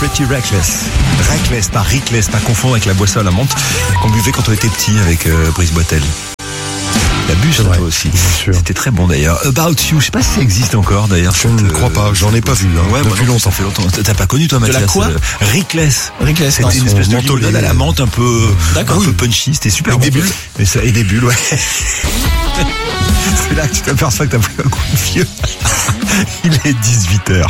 Pretty Reckless. Reckless, pas Rickless, pas confondre avec la boisson à la menthe qu'on buvait quand on était petit avec Brice Boitel. La bûche, toi aussi. C'était très bon d'ailleurs. About You, je sais pas si ça existe encore d'ailleurs. Je ne crois pas, j'en ai pas vu. Ouais, depuis longtemps. Ça fait longtemps. T'as pas connu toi, Mathias? De la quoi? Rickless. Rickless, c'était une espèce de limonade à la menthe un peu punchy. C'était super bon. Des bulles. Mais ça, et des bulles, ouais. C'est là que tu t'aperçois que t'as pris un coup de vieux. Il est 18h.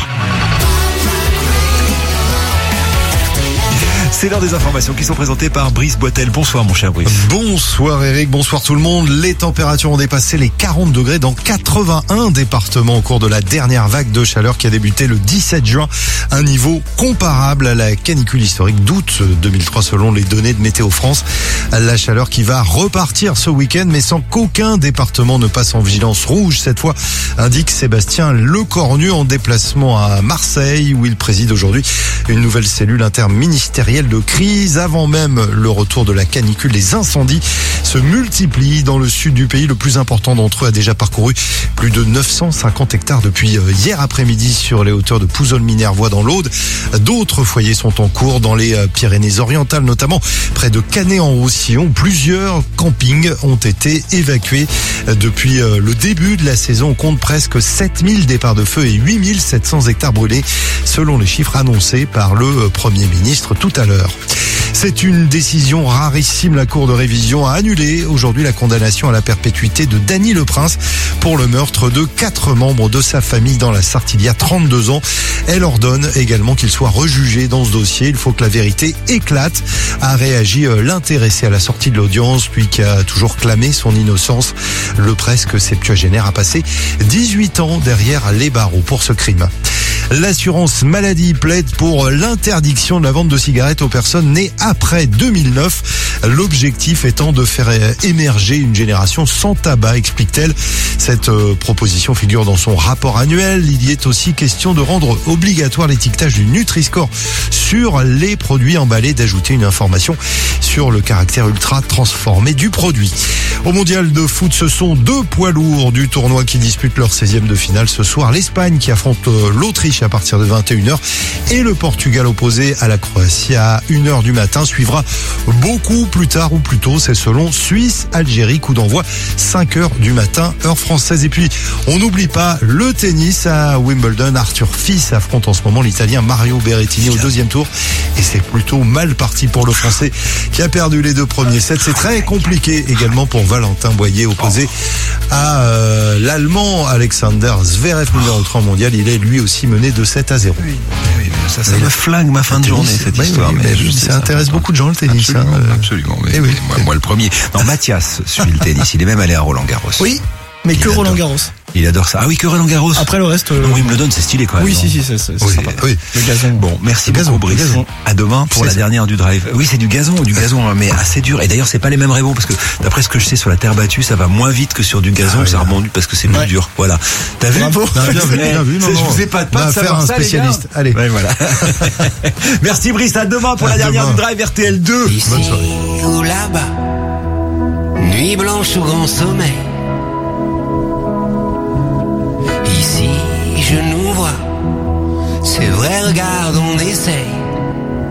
C'est l'heure des informations qui sont présentées par Brice Boitel. Bonsoir mon cher Brice. Bonsoir Eric, bonsoir tout le monde. Les températures ont dépassé les 40 degrés dans 81 départements au cours de la dernière vague de chaleur qui a débuté le 17 juin. Un niveau comparable à la canicule historique d'août 2003 selon les données de Météo France. La chaleur qui va repartir ce week-end mais sans qu'aucun département ne passe en vigilance rouge cette fois, indique Sébastien Lecornu en déplacement à Marseille où il préside aujourd'hui une nouvelle cellule interministérielle de crise. Avant même le retour de la canicule, les incendies se multiplient dans le sud du pays. Le plus important d'entre eux a déjà parcouru plus de 950 hectares depuis hier après-midi sur les hauteurs de Pouzol-Minervois dans l'Aude. D'autres foyers sont en cours dans les Pyrénées-Orientales, notamment près de Canet-en-Roussillon. Plusieurs campings ont été évacués depuis le début de la saison. On compte presque 7000 départs de feu et 8700 hectares brûlés, selon les chiffres annoncés par le Premier ministre tout à l'heure. C'est une décision rarissime. La Cour de révision a annulé aujourd'hui la condamnation à la perpétuité de Dany Le Prince pour le meurtre de 4 membres de sa famille dans la Sarthe il y a 32 ans. Elle ordonne également qu'il soit rejugé dans ce dossier. Il faut que la vérité éclate, a réagi l'intéressé à la sortie de l'audience, puis qui a toujours clamé son innocence. Le presque septuagénaire a passé 18 ans derrière les barreaux pour ce crime. L'assurance maladie plaide pour l'interdiction de la vente de cigarettes aux personnes nées après 2009. L'objectif étant de faire émerger une génération sans tabac, explique-t-elle. Cette proposition figure dans son rapport annuel. Il y est aussi question de rendre obligatoire l'étiquetage du Nutri-Score sur les produits emballés, d'ajouter une information sur le caractère ultra transformé du produit. Au mondial de foot, ce sont 2 poids lourds du tournoi qui disputent leur 16e de finale ce soir. L'Espagne qui affronte l'Autriche à partir de 21h et le Portugal opposé à la Croatie à 1h du matin suivra beaucoup plus tard ou plus tôt, c'est selon Suisse-Algérie, coup d'envoi 5h du matin heure française. Et puis on n'oublie pas le tennis à Wimbledon. Arthur Fils affronte en ce moment l'Italien Mario Berrettini au 2e tour et c'est plutôt mal parti pour le Français qui a perdu les 2 premiers sets. C'est très compliqué également pour Valentin Boyer opposé à l'Allemand Alexander Zverev, numéro 3 mondial. Il est lui aussi mené de 7-0. Oui, ça me flingue ma fin de journée cette histoire. Mais ça intéresse beaucoup de gens le tennis. Absolument. Mais moi le premier. Non, Mathias suit le tennis. Il est même allé à Roland-Garros. Oui, mais que Roland-Garros. Il adore ça. Ah oui, que Roland-Garros. Après le reste. Non, Wimbledon, c'est stylé quand même. Oui, si, c'est sympa. Oui. Le gazon. Bon, merci beaucoup, Brice. À demain pour la dernière du drive. Oui, c'est du gazon, mais assez dur. Et d'ailleurs, c'est pas les mêmes raisons parce que d'après ce que je sais sur la terre battue, ça va moins vite que sur du gazon. Ça rebondit parce que c'est plus dur. Voilà. T'as vu? Bravo. Bien vu. Je vous ai pas de faire un spécialiste. Allez. Ouais, voilà. Merci Brice. À demain pour la dernière du drive RTL 2. Ici ou là-bas, nuit blanche ou grand sommeil. Ici, je nous vois, c'est vrai, regarde, on essaye.